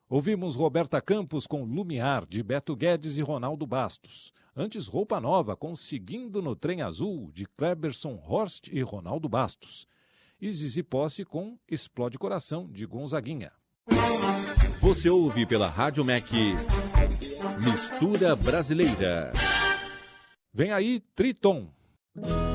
Ouvimos Roberta Campos com Lumiar, de Beto Guedes e Ronaldo Bastos. Antes, Roupa Nova com Seguindo no Trem Azul, de Kleberson Horst e Ronaldo Bastos. E Zizi Posse com Explode Coração, de Gonzaguinha. Você ouve pela Rádio MEC Mistura Brasileira. Vem aí, Triton.